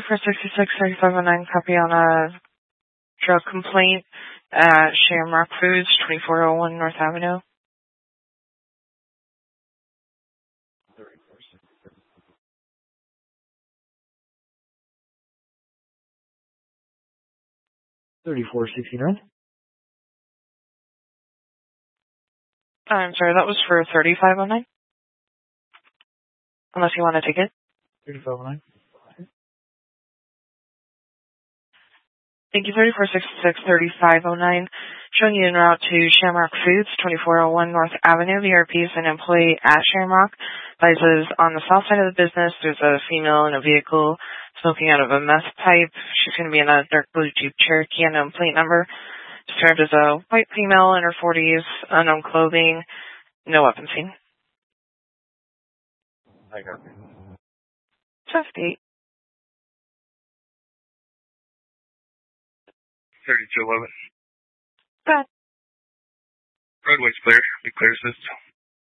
for 663509, copy on a drug complaint at Shamrock Foods, 2401 North Avenue. $34.69. I'm sorry, that was for 3509? Unless you want to take it. 3509. Thank you, 3466-3509. Showing you en route to Shamrock Foods, 2401 North Avenue. VRP is an employee at Shamrock. Advises on the south side of the business, there's a female in a vehicle smoking out of a meth pipe. She's going to be in a dark blue Jeep Cherokee, unknown plate number. Described as a white female in her 40s, unknown clothing, no weapon seen. I got it. 58. 3211. Bad. Roadway's clear. Be clear assist.